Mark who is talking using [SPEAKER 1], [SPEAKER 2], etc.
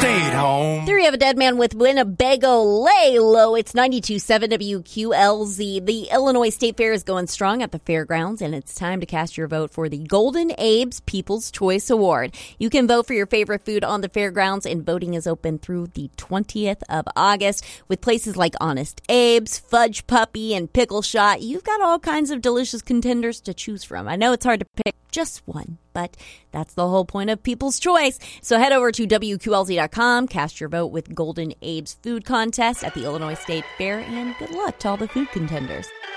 [SPEAKER 1] stayed home.
[SPEAKER 2] Theory of a Dead Man with Winnebago Lay Low. It's 92.7 WQLZ. The Illinois State Fair is going strong at the fairgrounds, and it's time to cast your vote for the Golden Abe's People's Choice Award. You can vote for your favorite food on the fairgrounds, and voting is open through the 20th of August. With places like Honest Abe's, Fudge Puppy, and Pickle Shot, you've got all kinds of delicious contenders to choose from. I know it's hard to pick just one, but that's the whole point of People's Choice. So head over to WQLZ.com, cast your vote with Golden Abe's Food Contest at the Illinois State Fair, and good luck to all the food contenders.